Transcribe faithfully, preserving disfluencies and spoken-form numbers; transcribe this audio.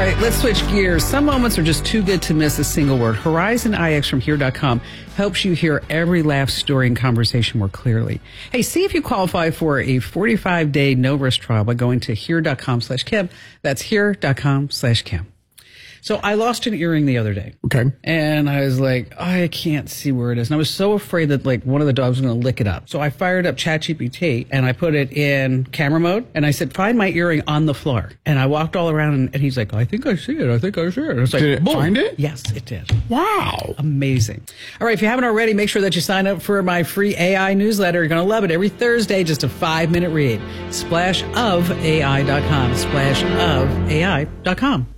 right, let's switch gears. Some moments are just too good to miss a single word. Horizon I X from here dot com helps you hear every laugh, story, and conversation more clearly. Hey, see if you qualify for a forty-five day no-risk trial by going to here dot com slash Kim. That's here dot com slash Kim. So I lost an earring the other day. Okay. And I was like, oh, I can't see where it is. And I was so afraid that like one of the dogs was going to lick it up. So I fired up ChatGPT and I put it in camera mode. And I said, find my earring on the floor. And I walked all around and, and he's like, I think I see it. I think I see it. And it's like, did it boom. find it? Yes, it did. Wow. Amazing. All right. If you haven't already, make sure that you sign up for my free A I newsletter. You're going to love it. Every Thursday, just a five minute read. splash of A I dot com. splash of A I dot com.